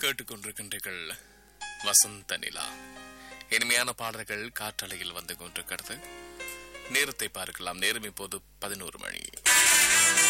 கேட்டுக்கொண்டிருக்கின்றீர்கள் வசந்த நிலா. இனிமையான பாடல்கள் காற்றலையில் வந்து கொண்டிருக்கிறது. நேரத்தை பார்க்கலாம். நேரம் இப்போது 11 மணி.